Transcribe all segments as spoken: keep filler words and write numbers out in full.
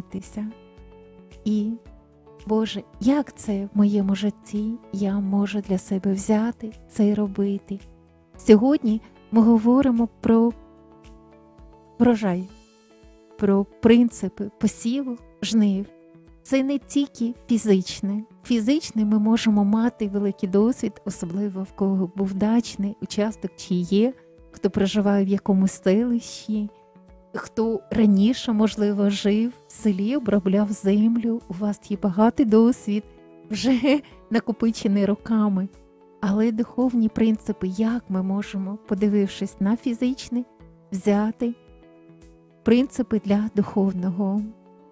замислитися. І, Боже, як це в моєму житті я можу для себе взяти це і робити? Сьогодні ми говоримо про врожай, про принципи посіву, жнив. Це не тільки фізичне. Фізичне ми можемо мати великий досвід, особливо в кого був дачний участок чи є, хто проживає в якомусь селищі, хто раніше, можливо, жив в селі, обробляв землю, у вас є багатий досвід, вже накопичений роками. Але духовні принципи, як ми можемо, подивившись на фізичне, взяти принципи для духовного,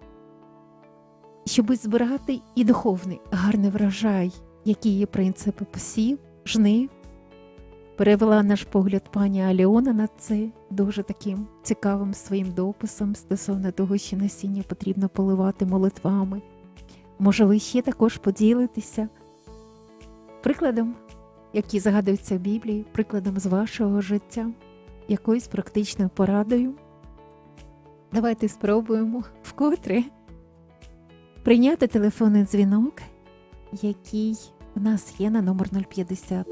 щоб збирати і духовний гарний врожай, які є принципи посів, жнив. Перевела наш погляд пані Альона на це дуже таким цікавим своїм дописом стосовно того, що насіння потрібно поливати молитвами. Може, ви ще також поділитеся прикладом, який згадується в Біблії, прикладом з вашого життя, якоюсь практичною порадою. Давайте спробуємо вкотре прийняти телефонний дзвінок, який у нас є на номер нуль п'ятдесят.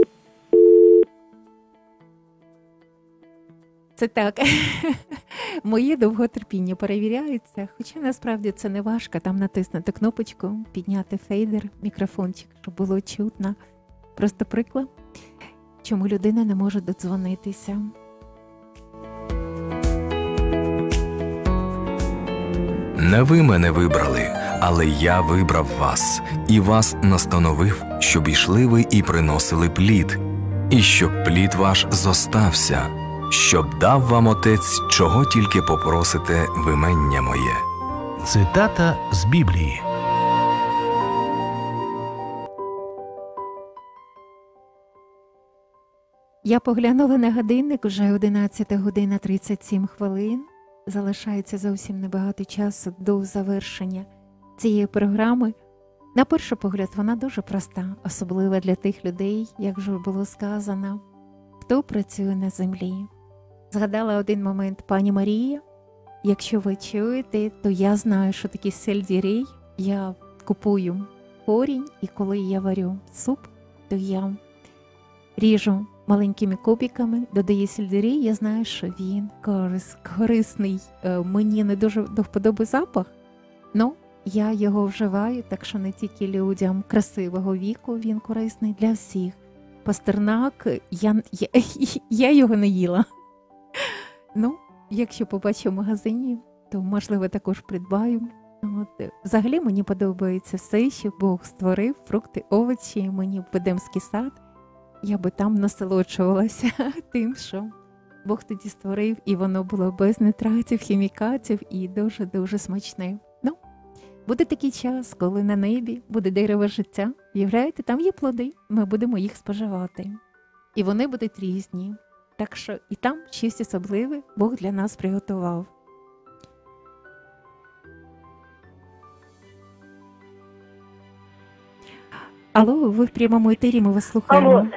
Це так, моє довготерпіння перевіряється, хоча насправді це не важко, там натиснути кнопочку, підняти фейдер, мікрофончик, щоб було чутно. Просто приклад, чому людина не може додзвонитися. Не ви мене вибрали, але я вибрав вас, і вас настановив, щоб ішли ви і приносили плід, і щоб плід ваш зостався, щоб дав вам Отець, чого тільки попросите в імення моє. Цитата з Біблії. Я поглянула на годинник, вже одинадцята година тридцять сім хвилин. Залишається зовсім небагато часу до завершення цієї програми. На перший погляд, вона дуже проста, особливо для тих людей, як вже було сказано, хто працює на землі. Згадала один момент пані Марія. Якщо ви чуєте, то я знаю, що таке сельдерей. Я купую корінь, і коли я варю суп, то я ріжу маленькими кубиками, додаю сельдерей, я знаю, що він корис, корисний. Мені не дуже до вподоби запах, але я його вживаю, так що не тільки людям красивого віку він корисний, для всіх. Пастернак, я, я, я його не їла. Ну, якщо побачу в магазині, то, можливо, також придбаю. От. Взагалі мені подобається все, що Бог створив, фрукти, овочі, мені в Едемський сад. Я би там насолоджувалася тим, що Бог тоді створив, і воно було без нитратів, хімікатів і дуже-дуже смачне. Ну, буде такий час, коли на небі буде дерево життя. Уявляєте, там є плоди, ми будемо їх споживати. І вони будуть різні. Так що і там щось особливе Бог для нас приготував. Алло, ви в прямому етері, ми вас слухаємо. Алло.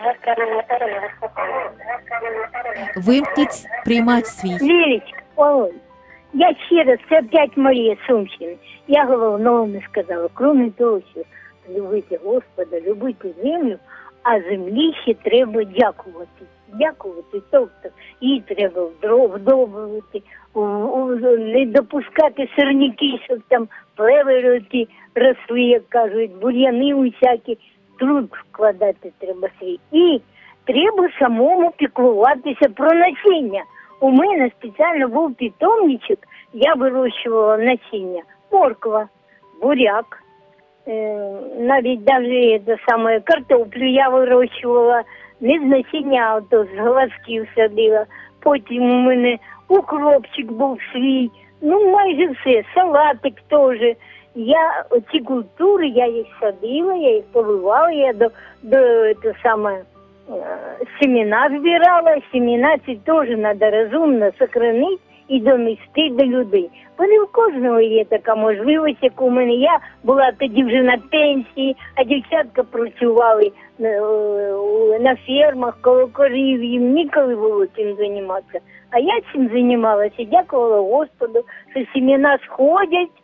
Вимкніть приймач свій. Лілечка, ой, я ще раз, це опять Марія Сумщина. Я головного не сказала, крім того, що любити Господа, любити землю, а землі ще треба дякувати. Дякувати, тобто їй треба вдобрювати, не допускати сорняки, щоб там плевелювати росли, як кажуть, бур'яни усякі, труд вкладати треба свій. І треба самому піклуватися про насіння. У мене спеціально був питомничок, я вирощувала насіння, морква, буряк, е, навіть навіть це саме картоплю я вирощувала, не з насіння, а то з глазків садила. Потім у мене укропчик був свій, ну майже все, салатик теж. Я ці культури, я їх садила, я їх поливала, я до, до це саме, семена збирала, семена ці теж треба розумно сохранити і донести до людей. Бо не у кожного є така можливість, як у мене. Я була тоді вже на пенсії, а дівчатка працювали на фермах, коло корів, їм ніколи було цим займатися. А я цим займалася, дякувала Господу, що семена сходять,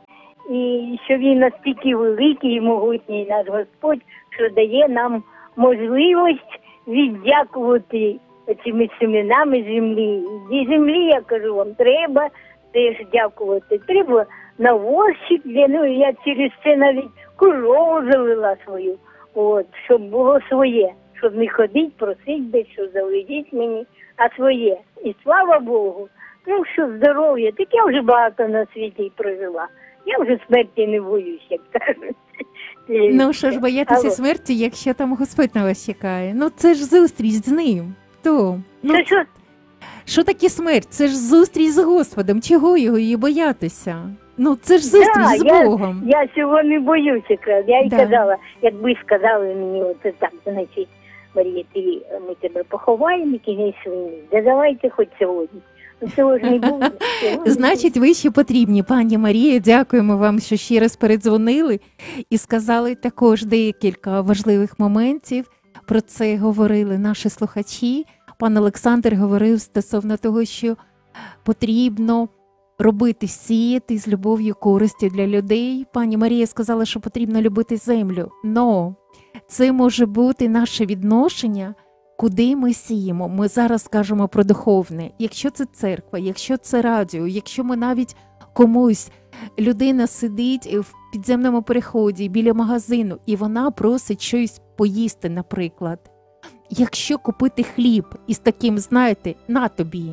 і що він настільки великий і могутній наш Господь, що дає нам можливість віддякувати цими семенами землі. І землі, я кажу вам, треба теж дякувати. Треба навозчик, де, ну, я через це навіть корову завела свою, от, щоб було своє, щоб не ходить, просить десь, що заведіть мені, а своє. І слава Богу, ну, що здоров'я, так я вже багато на світі прожила. Я вже смерті не боюсь, як кажуть. Ну що ж боятися Алло. смерті, якщо там Господь на вас чекає? Ну це ж зустріч з ним. То, ну, Що, що? що таке смерть? Це ж зустріч з Господом. Чого його її боятися? Ну це ж зустріч Да, з я, Богом. я цього не боюсь якраз. Я й Да. казала, якби сказали мені, оце так, значить, Марія, ти, ми тебе поховаємо, кінець війни. Да давайте хоч сьогодні. Ну цього ж не буде. Цього не Значить, ви ще потрібні, пані Марія. Дякуємо вам, що ще раз передзвонили і сказали також декілька важливих моментів. Про це говорили наші слухачі. Пан Олександр говорив стосовно того, що потрібно робити, сіяти з любов'ю, користю для людей. Пані Марія сказала, що потрібно любити землю. Но це може бути наше відношення, куди ми сіємо. Ми зараз кажемо про духовне. Якщо це церква, якщо це радіо, якщо ми навіть комусь, людина сидить в підземному переході біля магазину, і вона просить щось поїсти, наприклад. Якщо купити хліб із таким, знаєте, на тобі.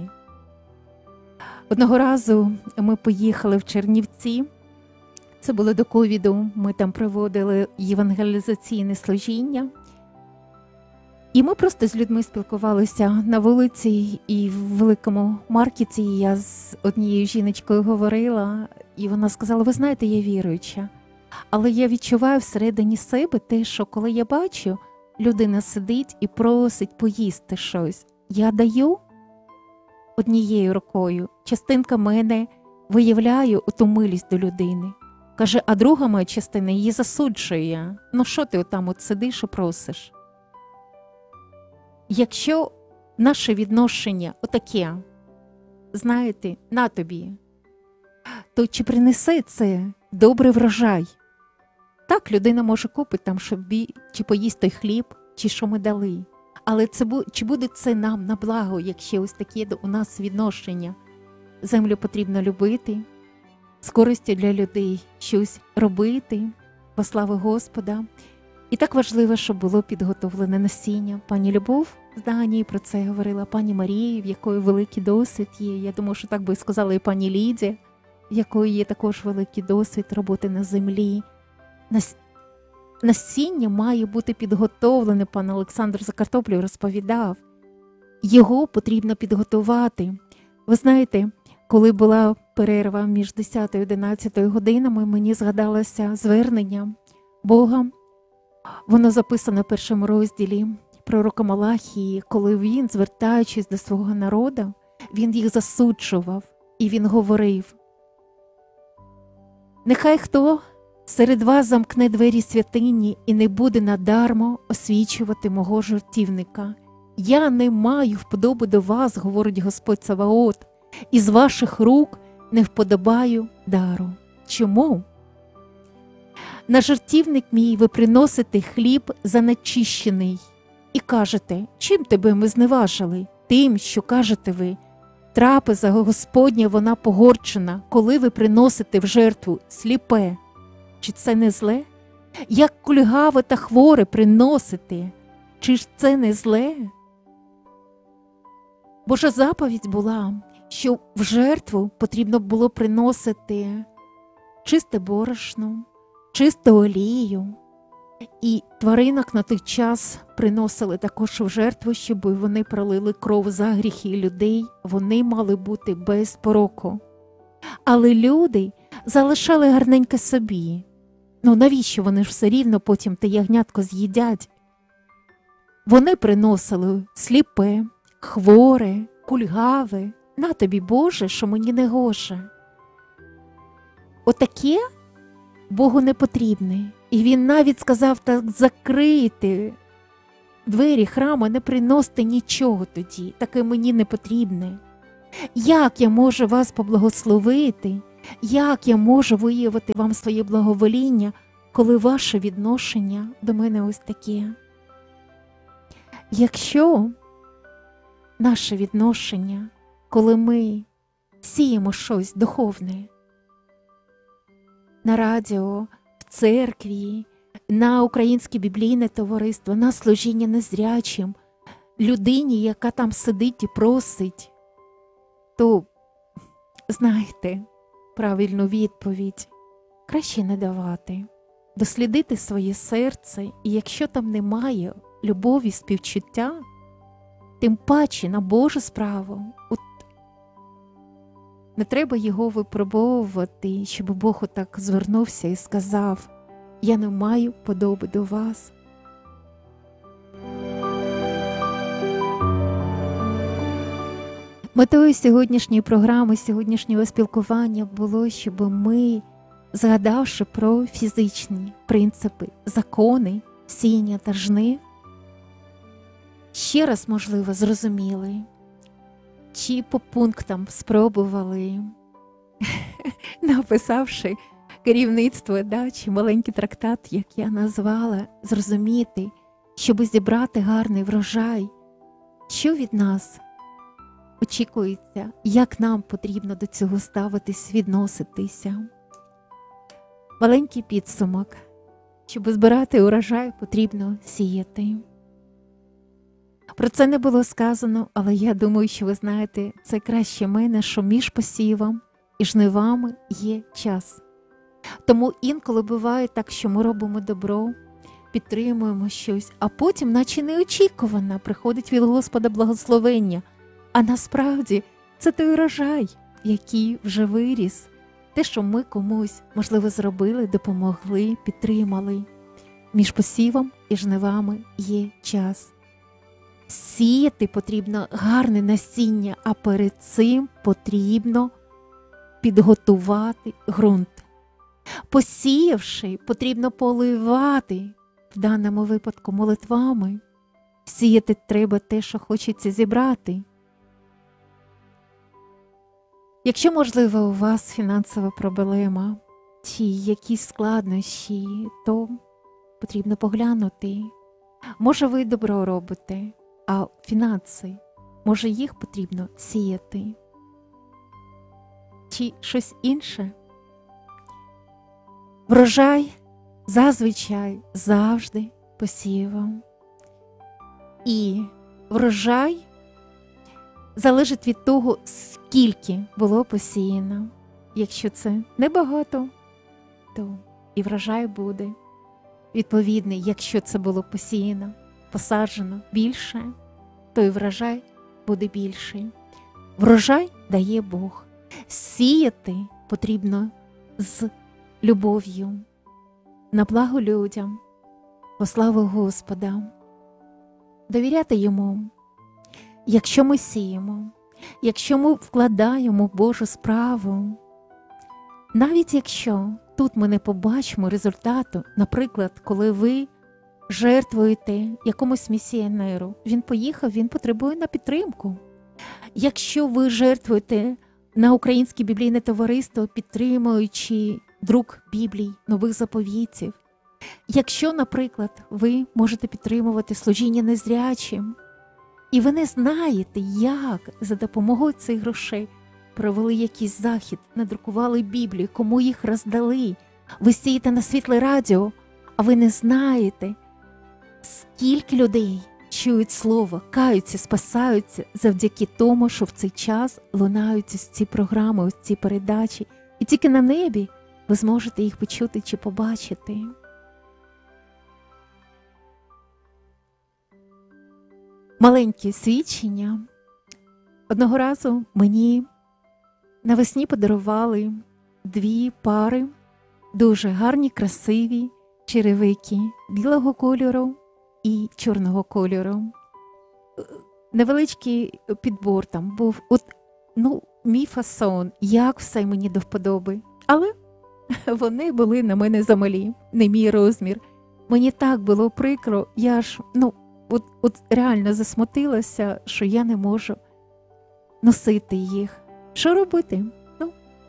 Одного разу ми поїхали в Чернівці, це було до ковіду, ми там проводили євангелізаційне служіння. І ми просто з людьми спілкувалися на вулиці, і в великому маркеті я з однією жіночкою говорила, і вона сказала, ви знаєте, я віруюча, але я відчуваю всередині себе те, що коли я бачу, людина сидить і просить поїсти щось, я даю однією рукою, частинка мене виявляє оту милість до людини. Каже, а друга моя частина її засуджує. Ну що ти отам от сидиш і просиш? Якщо наше відношення отаке, знаєте, на тобі, то чи принесе це добрий врожай? Так, людина може купити там собі, чи поїсть той хліб, чи що ми дали. Але це, чи буде це нам на благо, якщо ось таке у нас відношення? Землю потрібно любити, з користю для людей щось робити, во славу Господа. І так важливо, щоб було підготовлене насіння. Пані Любов з Данії про це говорила, пані Марії, в якої великий досвід є. Я думаю, що так би сказала і пані Лідія, в якої є також великий досвід роботи на землі. Нас... Насіння має бути підготовлене, пан Олександр за картоплею розповідав. Його потрібно підготувати. Ви знаєте, коли була перерва між десятою і одинадцятою годинами, мені згадалося звернення Бога. Воно записано в першому розділі пророка Малахії, коли він, звертаючись до свого народу, він їх засуджував, і він говорив: «Нехай хто серед вас замкне двері святині і не буде надармо освічувати мого жертівника. Я не маю вподоби до вас, говорить Господь Саваот, і з ваших рук не вподобаю дару». Чому? На жертівник мій ви приносите хліб занечищений і кажете, чим тебе ми зневажили? Тим, що кажете ви, трапеза Господня вона погорчена, коли ви приносите в жертву сліпе. Чи це не зле? Як кульгаве та хворе приносите, чи ж це не зле? Божа заповідь була, що в жертву потрібно було приносити чисте борошно, чисту олію. І тваринок на той час приносили також в жертву, щоб вони пролили кров за гріхи людей, вони мали бути без пороку. Але люди залишали гарненьке собі. Ну навіщо вони ж все рівно потім те ягнятко з'їдять? Вони приносили сліпе, хворе, кульгаве. На тобі, Боже, що мені не гоже. Отаке Богу не потрібне. І він навіть сказав, так закрийте двері храму, не приносите нічого тоді, таке мені не потрібне. Як я можу вас поблагословити, Як я можу виявити вам своє благовоління, коли ваше відношення до мене ось таке? Якщо наше відношення, коли ми сіємо щось духовне на радіо, в церкві, на Українське біблійне товариство, на служіння незрячим, людині, яка там сидить і просить, то знайте правильну відповідь. Краще не давати, дослідити своє серце, і якщо там немає любові, співчуття, тим паче на Божу справу, от не треба його випробовувати, щоб Бог отак звернувся і сказав: «Я не маю подоби до вас». Метою сьогоднішньої програми, сьогоднішнього спілкування було, щоб ми, згадавши про фізичні принципи, закони, сіяння та жнив, ще раз, можливо, зрозуміли, чи по пунктам спробували, написавши керівництво, да, чи маленький трактат, як я назвала, зрозуміти, щоб зібрати гарний врожай, що від нас очікується, як нам потрібно до цього ставитись, відноситися. Маленький підсумок. Щоб збирати урожай, потрібно сіяти. Про це не було сказано, але я думаю, що ви знаєте це краще мене, що між посівом і жнивами є час. Тому інколи буває так, що ми робимо добро, підтримуємо щось, а потім, наче неочікувано, приходить від Господа благословення. А насправді це той урожай, який вже виріс. Те, що ми комусь, можливо, зробили, допомогли, підтримали. Між посівом і жнивами є час. Сіяти потрібно гарне насіння, а перед цим потрібно підготувати ґрунт. Посіявши, потрібно поливати, в даному випадку молитвами. Сіяти треба те, що хочеться зібрати. Якщо, можливо, у вас фінансова проблема чи якісь складнощі, то потрібно поглянути. Може, ви добро робите, а фінанси, може, їх потрібно сіяти? Чи щось інше? Врожай зазвичай завжди посівом. І врожай залежить від того, скільки було посіяно. Якщо це небагато, то і врожай буде відповідний. Якщо це було посіяно, посаджено більше, то і врожай буде більший. Врожай дає Бог. Сіяти потрібно з любов'ю, на благо людям, во славу Господа. Довіряти Йому. Якщо ми сіємо, якщо ми вкладаємо в Божу справу, навіть якщо тут ми не побачимо результату, наприклад, коли ви жертвуєте якомусь місіонеру, він поїхав, він потребує на підтримку. Якщо ви жертвуєте на Українське біблійне товариство, підтримуючи друк Біблій, нових заповітів, якщо, наприклад, ви можете підтримувати служіння незрячим, і ви не знаєте, як за допомогою цих грошей провели якийсь захід, надрукували Біблію, кому їх роздали. Ви сієте на світле радіо, а ви не знаєте, скільки людей чують слово, каються, спасаються завдяки тому, що в цей час лунають ось ці програми, ось ці передачі. І тільки на небі ви зможете їх почути чи побачити. Маленьке свідчення. Одного разу мені навесні подарували дві пари, дуже гарні, красиві черевики білого кольору і чорного кольору. Невеличкий підбор там був, от, ну, мій фасон, як все мені до вподоби. Але вони були на мене замалі, не мій розмір. Мені так було прикро, я ж, ну, От, от реально засмутилася, що я не можу носити їх. Що робити? Ну,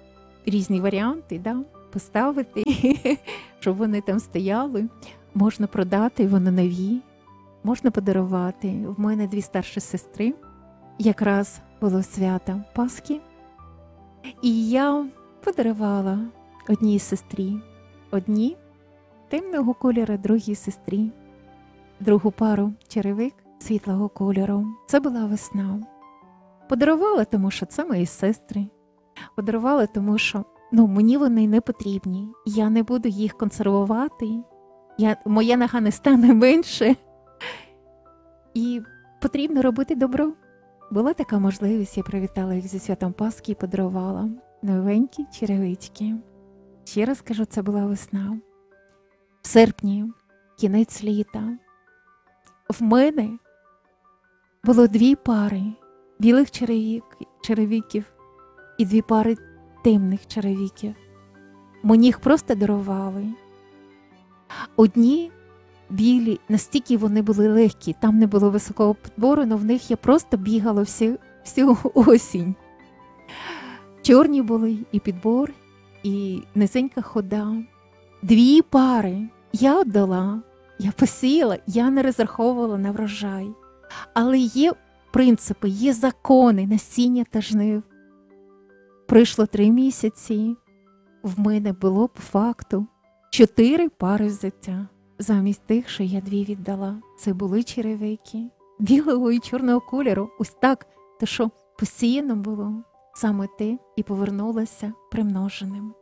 різні варіанти, да, поставити, щоб вони там стояли. Можна продати, вони нові, можна подарувати. В мене дві старші сестри, якраз було свято Пасхи, і я подарувала одній сестрі, одній темного кольору, другій сестрі, другу пару черевик світлого кольору. Це була весна. Подарувала, тому що це мої сестри. Подарувала, тому що ну, мені вони не потрібні. Я не буду їх консервувати. Я, моя нога не стане менше. І потрібно робити добро. Була така можливість, я привітала їх зі святом Пасхи і подарувала новенькі черевички. Ще раз кажу, це була весна. В серпні, кінець літа, в мене було дві пари білих черевик, черевиків і дві пари темних черевиків. Мені їх просто дарували. Одні білі, настільки вони були легкі, там не було високого підбору, але в них я просто бігала всю, всю осінь. Чорні були і підбор, і низенька хода. Дві пари я віддала, я посіяла, я не розраховувала на врожай. Але є принципи, є закони насіння та жнив. Пройшло три місяці, в мене було по факту чотири пари взяття. Замість тих, що я дві віддала. Це були черевики білого і чорного кольору. Ось так, то що посіяно було саме те і повернулося примноженим.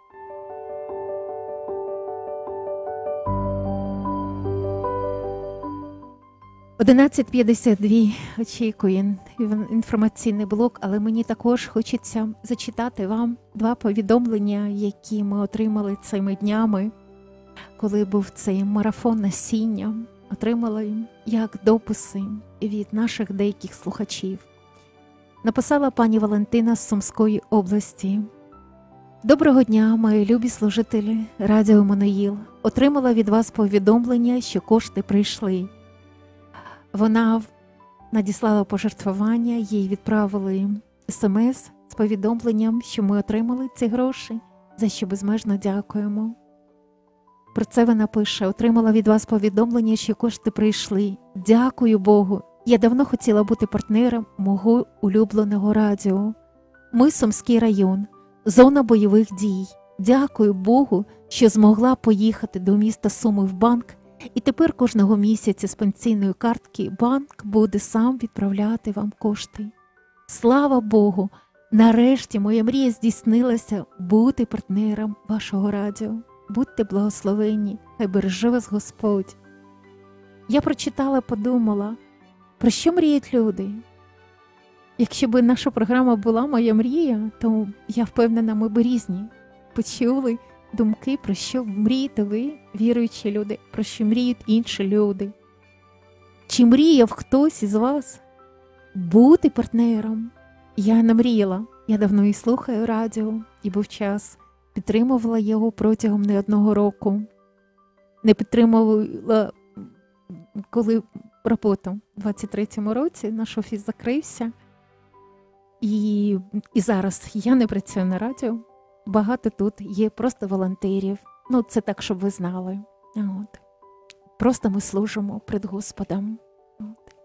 одинадцять п'ятдесят два очікує інформаційний блок, але мені також хочеться зачитати вам два повідомлення, які ми отримали цими днями, коли був цей марафон насіння. Отримали як дописи від наших деяких слухачів. Написала пані Валентина з Сумської області. Доброго дня, мої любі служителі Радіо Маноїл. Отримала від вас повідомлення, що кошти прийшли. Вона надіслала пожертвування, їй відправили смс з повідомленням, що ми отримали ці гроші, за що безмежно дякуємо. Про це вона пише: отримала від вас повідомлення, що кошти прийшли. Дякую Богу. Я давно хотіла бути партнером мого улюбленого радіо. Ми Сумський район, зона бойових дій. Дякую Богу, що змогла поїхати до міста Суми в банк, і тепер кожного місяця з пенсійної картки банк буде сам відправляти вам кошти. Слава Богу! Нарешті моя мрія здійснилася бути партнером вашого радіо. Будьте благословенні, хай береже вас Господь. Я прочитала, подумала, про що мріють люди? Якщо б наша програма була моя мрія, то я впевнена, ми б різні почули думки, про що мрієте ви, віруючі люди, про що мріють інші люди. Чи мріяв хтось із вас бути партнером? Я не мріяла, я давно і слухаю радіо, і був час. Підтримувала його протягом не одного року. Не підтримувала, коли роботу у двадцять третьому році наш офіс закрився. І, і зараз я не працюю на радіо. Багато тут є просто волонтерів. Ну, це так, щоб ви знали. От. Просто ми служимо перед Господом. От.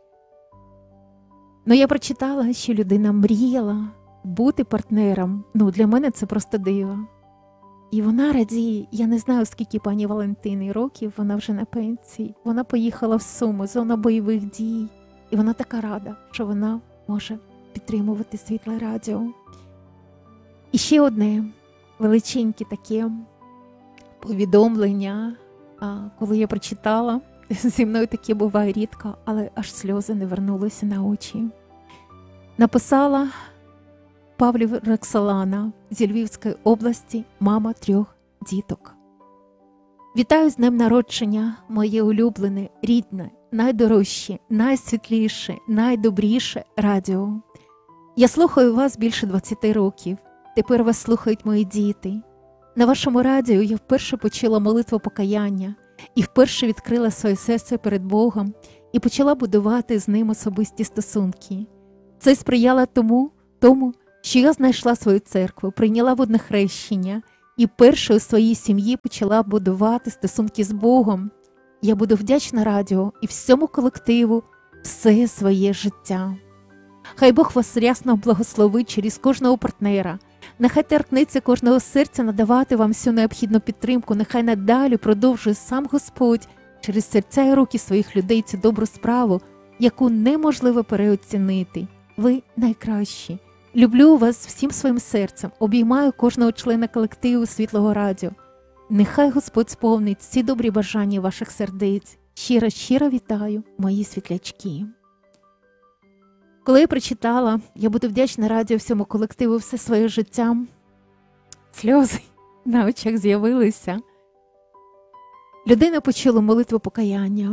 Ну, я прочитала, що людина мріяла бути партнером. Ну, для мене це просто диво. І вона радіє, я не знаю, скільки пані Валентини років, вона вже на пенсії. Вона поїхала в Суми, зона бойових дій. І вона така рада, що вона може підтримувати Світле радіо. І ще одне величеньке таке повідомлення, коли я прочитала, зі мною таке буває рідко, але аж сльози не вернулися на очі. Написала Павлів Роксолана зі Львівської області, мама трьох діток. Вітаю з днем народження, моє улюблене, рідне, найдорожче, найсвітліше, найдобріше радіо. Я слухаю вас більше двадцяти років. Тепер вас слухають мої діти. На вашому радіо я вперше почула молитву покаяння і вперше відкрила своє серце перед Богом і почала будувати з ним особисті стосунки. Це сприяло тому, тому, що я знайшла свою церкву, прийняла водне хрещення і першою у своїй сім'ї почала будувати стосунки з Богом. Я буду вдячна радіо і всьому колективу все своє життя. Хай Бог вас рясно благословить через кожного партнера. Нехай торкнеться кожного серця надавати вам всю необхідну підтримку. Нехай надалі продовжує сам Господь через серця і руки своїх людей цю добру справу, яку неможливо переоцінити. Ви найкращі. Люблю вас всім своїм серцем. Обіймаю кожного члена колективу Світлого Радіо. Нехай Господь сповнить всі добрі бажання ваших сердець. Щиро-щиро вітаю, мої світлячки. Коли я прочитала, я буду вдячна радіо всьому колективу все своє життя, сльози на очах з'явилися. Людина почула молитву покаяння.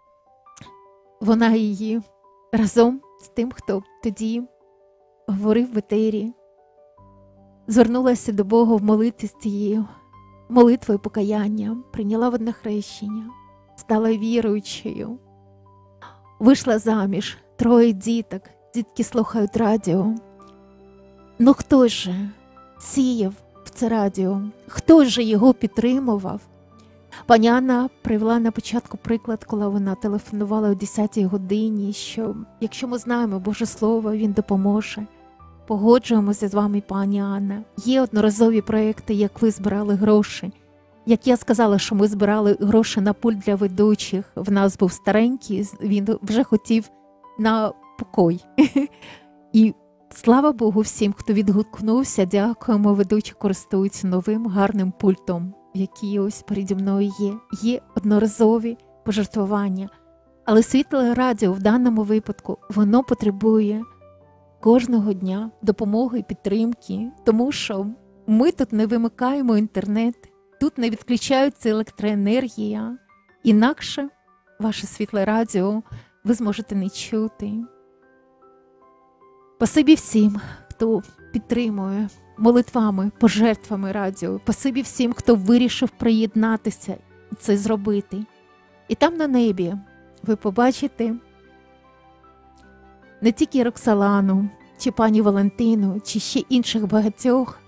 Вона її разом з тим, хто тоді говорив в етері, звернулася до Бога в молитві з цією молитвою покаяння, прийняла водне хрещення, стала віруючою, вийшла заміж, троє діток, дітки слухають радіо. Ну хто ж сіяв в це радіо? Хто ж його підтримував? Пані Анна привела на початку приклад, коли вона телефонувала о десятій годині, що якщо ми знаємо Боже Слово, Він допоможе. Погоджуємося з вами, пані Анна. Є одноразові проекти, як ви збирали гроші. Як я сказала, що ми збирали гроші на пульт для ведучих, в нас був старенький, він вже хотів на покой. І слава Богу всім, хто відгукнувся, дякуємо, ведучі користуються новим гарним пультом, який ось переді мною є. Є одноразові пожертвування. Але Світле Радіо в даному випадку, воно потребує кожного дня допомоги і підтримки, тому що ми тут не вимикаємо інтернет, тут не відключається електроенергія, інакше ваше Світле Радіо ви зможете не чути. Спасибі всім, хто підтримує молитвами, пожертвами радіо. Спасибі всім, хто вирішив приєднатися і це зробити. І там на небі ви побачите не тільки Роксолану, чи пані Валентину, чи ще інших багатьох.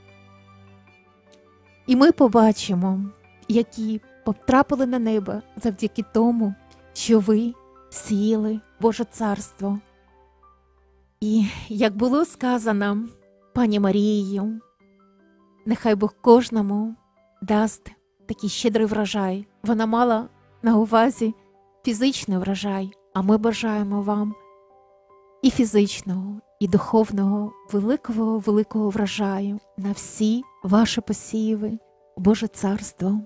І ми побачимо, які потрапили на небо завдяки тому, що ви сіяли Боже Царство. І, як було сказано пані Марією, нехай Бог кожному дасть такий щедрий врожай. Вона мала на увазі фізичний врожай, а ми бажаємо вам і фізичного, і духовного, великого-великого врожаю на всі ваші посіви, Боже Царство.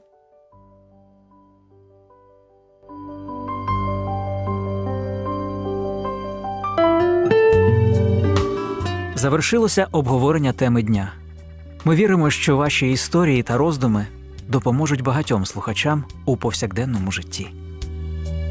Завершилося обговорення теми дня. Ми віримо, що ваші історії та роздуми допоможуть багатьом слухачам у повсякденному житті.